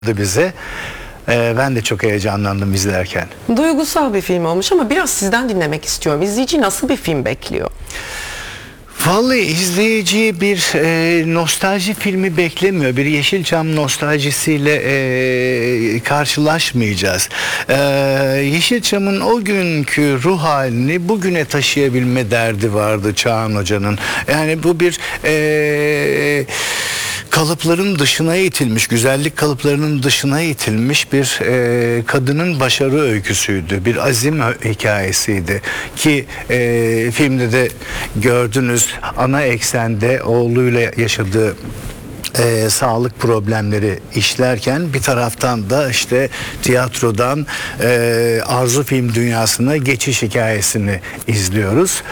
bize. Ben de çok heyecanlandım izlerken. Duygusal bir film olmuş ama biraz sizden dinlemek istiyorum. İzleyici nasıl bir film bekliyor? Vallahi izleyici bir nostalji filmi beklemiyor. Bir Yeşilçam nostaljisiyle karşılaşmayacağız. Yeşilçam'ın o günkü ruh halini bugüne taşıyabilme derdi vardı Çağan Hoca'nın. Yani bu bir kalıpların dışına itilmiş, güzellik kalıplarının dışına itilmiş bir kadının başarı öyküsüydü. Bir azim hikayesiydi ki filmde de gördünüz, ana eksende oğluyla yaşadığı sağlık problemleri işlerken bir taraftan da işte tiyatrodan arzu film dünyasına geçiş hikayesini izliyoruz.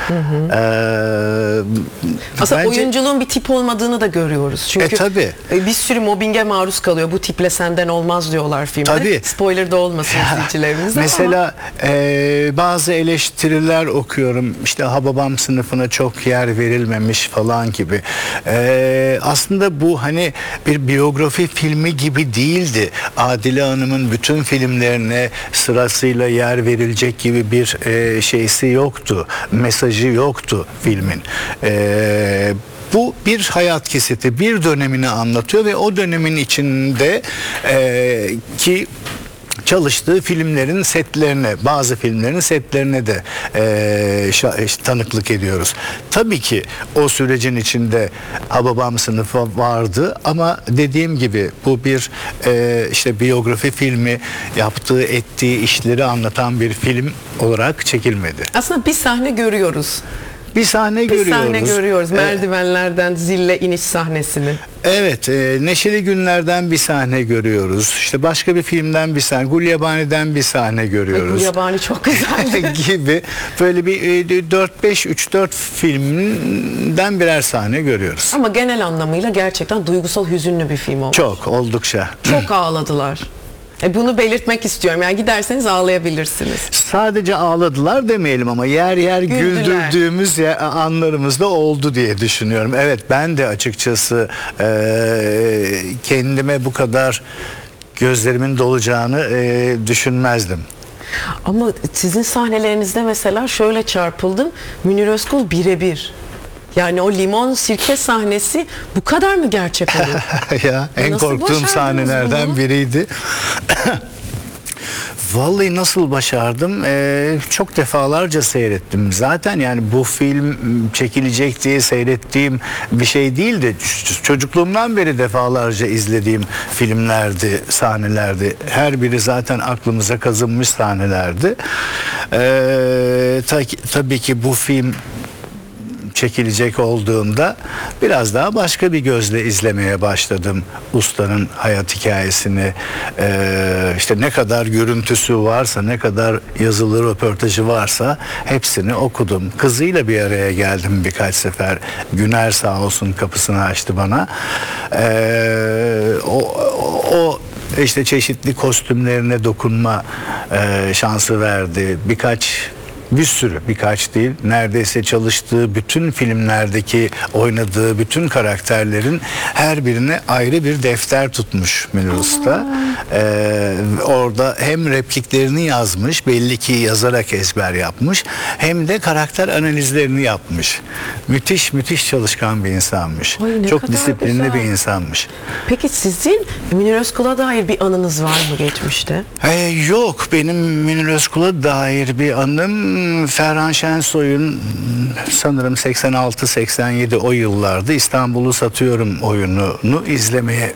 Aslında bence, oyunculuğun bir tip olmadığını da görüyoruz. Çünkü tabii. Bir sürü mobbinge maruz kalıyor. Bu tiple senden olmaz diyorlar filmde. Tabii. Spoiler da olmasın izleyicilerimiz ama. Mesela bazı eleştiriler okuyorum. İşte Hababam sınıfına çok yer verilmemiş falan gibi. Aslında bu hani bir biyografi filmi gibi değildi. Adile Hanım'ın bütün filmlerine sırasıyla yer verilecek gibi bir şeysi yoktu. Mesajı yoktu filmin. Bu bir hayat kesiti, bir dönemini anlatıyor ve o dönemin içinde ki çalıştığı filmlerin setlerine, bazı filmlerin setlerine de tanıklık ediyoruz. Tabii ki o sürecin içinde Hababam sınıfı vardı ama dediğim gibi bu bir işte biyografi filmi, yaptığı, ettiği işleri anlatan bir film olarak çekilmedi. Aslında bir sahne görüyoruz. Bir sahne görüyoruz. Merdivenlerden zille iniş sahnesini. Evet, Neşeli Günler'den bir sahne görüyoruz. İşte başka bir filmden bir sahne, Gulyabani'den bir sahne görüyoruz. Gulyabani çok güzel. gibi böyle bir 3-4 filmden birer sahne görüyoruz. Ama genel anlamıyla gerçekten duygusal, hüzünlü bir film olmuş. Çok, oldukça. Çok ağladılar. Bunu belirtmek istiyorum. Yani giderseniz ağlayabilirsiniz. Sadece ağladılar demeyelim ama yer yer güldürdüğümüz anlarımız da oldu diye düşünüyorum. Evet, ben de açıkçası kendime bu kadar gözlerimin dolacağını düşünmezdim. Ama sizin sahnelerinizde mesela şöyle çarpıldım. Münir Özkul birebir. Yani o limon sirke sahnesi bu kadar mı gerçek olur? Ya en korktuğum sahnelerden bunu? Biriydi. Vallahi nasıl başardım? Çok defalarca seyrettim. Zaten yani bu film çekilecek diye seyrettiğim bir şey değildi. Çocukluğumdan beri defalarca izlediğim filmlerdi, sahnelerdi. Her biri zaten aklımıza kazınmış sahnelerdi. Tabii ki bu film çekilecek olduğunda biraz daha başka bir gözle izlemeye başladım ustanın hayat hikayesini. İşte ne kadar görüntüsü varsa, ne kadar yazılı röportajı varsa hepsini okudum. Kızıyla bir araya geldim birkaç sefer. Güner sağ olsun kapısını açtı bana. O işte çeşitli kostümlerine dokunma şansı verdi. Birkaç değil, neredeyse çalıştığı bütün filmlerdeki oynadığı bütün karakterlerin her birine ayrı bir defter tutmuş Münir Usta. Orada hem repliklerini yazmış, belli ki yazarak ezber yapmış, hem de karakter analizlerini yapmış. Müthiş çalışkan bir insanmış. Çok disiplinli bir insanmış. Peki sizin Münir Özkul'a dair bir anınız var mı geçmişte? Yok, benim Münir Özkul'a dair bir anım Ferhan Şensoy'un sanırım 86-87 o yıllarda İstanbul'u Satıyorum oyununu izlemeye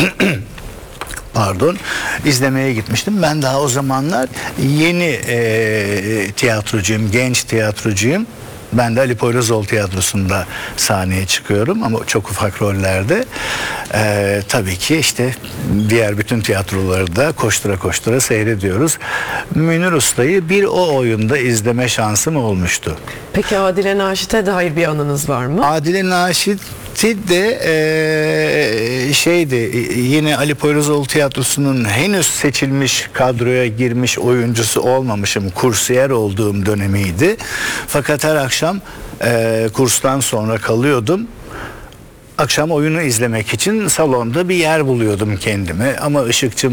izlemeye gitmiştim. Ben daha o zamanlar yeni tiyatrocuyum, genç tiyatrocuyum. Ben de Ali Poyrazoğlu Tiyatrosu'nda sahneye çıkıyorum ama çok ufak rollerde. Tabii ki işte diğer bütün tiyatroları da koştura seyrediyoruz. Münir Usta'yı bir o oyunda izleme şansım olmuştu. Peki Adile Naşit'e dair bir anınız var mı? Adile Naşit de yine Ali Poyrazoğlu Tiyatrosu'nun henüz seçilmiş kadroya girmiş oyuncusu olmamışım. Kursiyer olduğum dönemiydi. Fakat her akşam kurstan sonra kalıyordum. akşam oyunu izlemek için salonda bir yer buluyordum kendime ama ışıkçı